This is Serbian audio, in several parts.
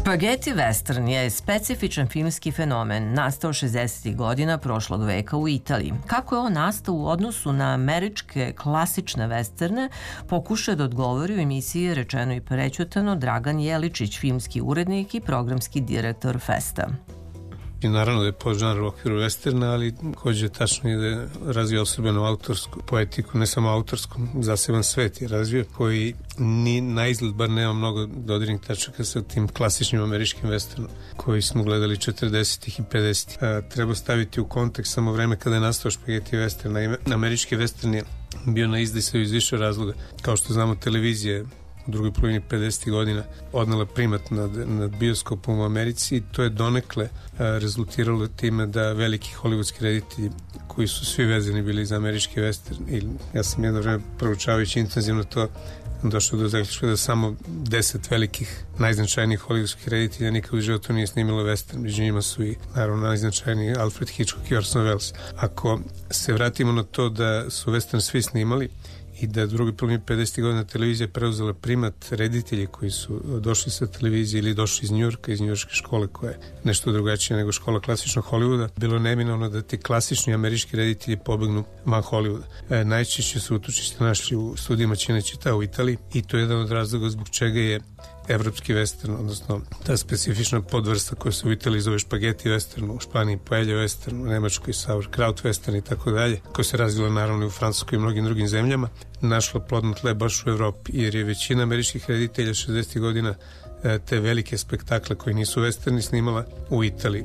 Špageti western je specifičan filmski fenomen nastao 60. godina prošlog veka u Italiji. Kako je on nastao u odnosu na američke klasične westerne, pokušao da odgovori u emisiji Rečeno i prećutano Dragan Jeličić, filmski urednik i programski direktor Festa. I naravno da je podžanr u okviru westerna, ali takođe tačno je da je razvio osobenu autorsku poetiku, ne samo autorsku, zaseban svet je razvio, koji ni na izgled bar nema mnogo dodirnih tačaka sa tim klasičnim američkim westernom koji smo gledali 40-ih i 50-ih. Treba staviti u kontekst samo vreme kada je nastao špageti western. Naime, američki western je bio na izdisaju iz više razloga. Kao što znamo, televizija u drugoj polovini 50. godina odnela primat nad bioskopom u Americi i to je donekle rezultiralo time da veliki hollywoodski reditelji koji su svi vezani bili za američki western, i ja sam jedno vreme proučavajući intenzivno to došao do zaključka da samo 10 velikih najznačajnijih hollywoodskih reditelja nikad u životu nije snimilo western. Među njima su i naravno najznačajniji Alfred Hitchcock i Orson Welles. Ako se vratimo na to da su western svi snimali i da drugi polovini 50. godina televizija preuzela primat, reditelji koji su došli sa televizije ili došli iz Njujorka, iz njujorške škole koja je nešto drugačija nego škola klasičnog Hollywooda, bilo neminovno da ti klasični američki reditelji pobegnu van Hollywooda. Najčešće su utočište našli u studijima Cinecittà u Italiji i to je jedan od razloga zbog čega je evropski western, odnosno ta specifična podvrsta koja se u Italiji zove špageti western, u Španiji paella western, u Nemačkoj sauerkraut western i tako dalje, koja se razvila naravno i u Francuskoj i mnogim drugim zemljama, našla plodno tle baš u Evropi, jer je većina američkih reditelja 60. godina te velike spektakle koji nisu westerni snimala u Italiji.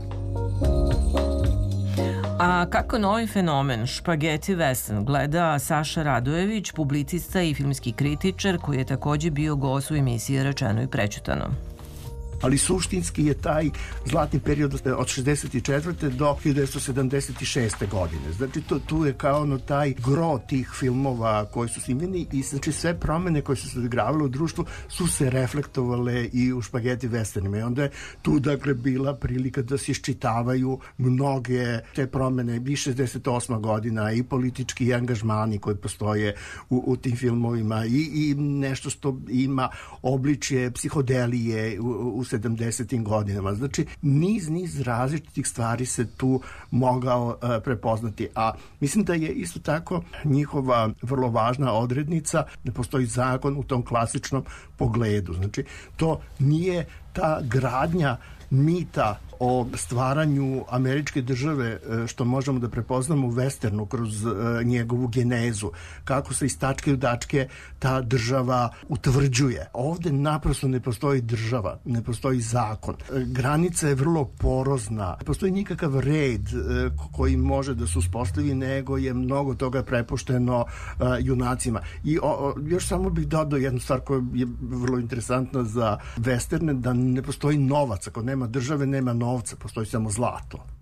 A kako novi fenomen špageti western gleda Saša Radojević, publicista i filmski kritičar koji je takođe bio gost u emisiji Rečeno i prećutano? Ali suštinski je taj zlatni period od 64. do 1976. godine. Znači, tu je kao taj gro tih filmova koji su snimljeni i znači sve promene koje su se odigravale u društvu su se reflektovale i u špageti westernima. I onda je tu, dakle, bila prilika da se iščitavaju mnoge te promene, i 68. godina, i politički angažmani koji postoje u tim filmovima i nešto što ima obličje psihodelije u 70. godinama. Znači, niz različitih stvari se tu mogao prepoznati. A mislim da je isto tako njihova vrlo važna odrednica da postoji zakon u tom klasičnom pogledu. Znači, to nije ta gradnja mita o stvaranju američke države što možemo da prepoznamo u westernu kroz njegovu genezu, kako se iz tačke u tačke ta država utvrđuje. Ovde naprosto ne postoji država, ne postoji zakon. Granica je vrlo porozna, ne postoji nikakav red koji može da se uspostavi, nego je mnogo toga prepušteno junacima. I još samo bih dodao jednu stvar koja je vrlo interesantna za westerne, da ne postoji novac. Ako nema države, nema novca, postoji samo zlato.